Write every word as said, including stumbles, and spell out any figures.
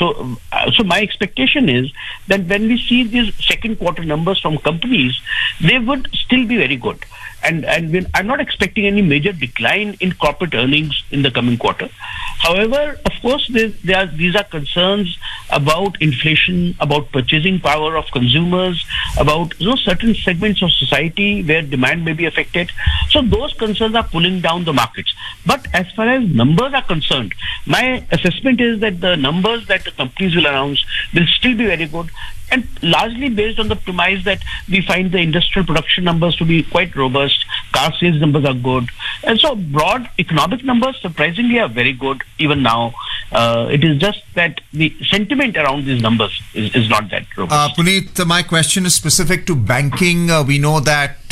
So, uh, so my expectation is that when we see these second quarter numbers from companies, they would still be very good. And and when, I'm not expecting any major decline in corporate earnings in the coming quarter. However, of course, there, there are, these are concerns about inflation, about purchasing power of consumers, about you know certain segments of society where demand may be affected. So those concerns are pulling down the markets. But as far as numbers are concerned, my assessment is that the numbers that the companies will announce will still be very good, and largely based on the premise that we find the industrial production numbers to be quite robust, car sales numbers are good, and so broad economic numbers surprisingly are very good even now. Uh, it is just that the sentiment around these numbers is, is not that robust. Uh, Puneet, my question is specific to banking. Uh, we know that